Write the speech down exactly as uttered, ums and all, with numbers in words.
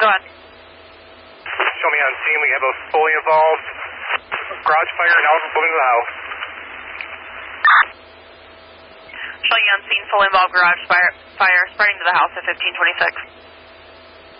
Go ahead. Show me on scene. We have a fully involved garage fire now moving to the house. Showing you on scene, fully involved garage fire, fire spreading to the house at fifteen twenty-six.